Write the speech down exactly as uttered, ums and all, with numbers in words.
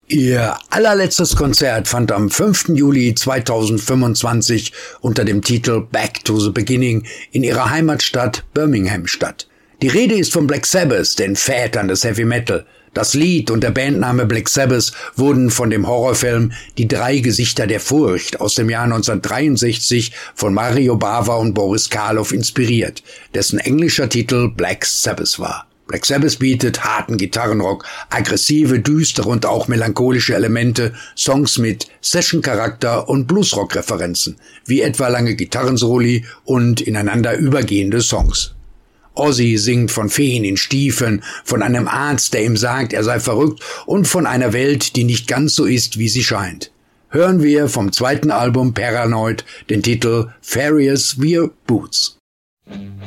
Ihr allerletztes Konzert fand am fünften Juli zweitausendfünfundzwanzig unter dem Titel Back to the Beginning in ihrer Heimatstadt Birmingham statt. Die Rede ist von Black Sabbath, den Vätern des Heavy Metal. Das Lied und der Bandname Black Sabbath wurden von dem Horrorfilm Die drei Gesichter der Furcht aus dem Jahr neunzehnhundertdreiundsechzig von Mario Bava und Boris Karloff inspiriert, dessen englischer Titel Black Sabbath war. Black Sabbath bietet harten Gitarrenrock, aggressive, düstere und auch melancholische Elemente, Songs mit Session-Charakter und Bluesrock-Referenzen, wie etwa lange Gitarrensoli und ineinander übergehende Songs. Ozzy singt von Feen in Stiefeln, von einem Arzt, der ihm sagt, er sei verrückt, und von einer Welt, die nicht ganz so ist, wie sie scheint. Hören wir vom zweiten Album Paranoid den Titel Farious Wear Boots.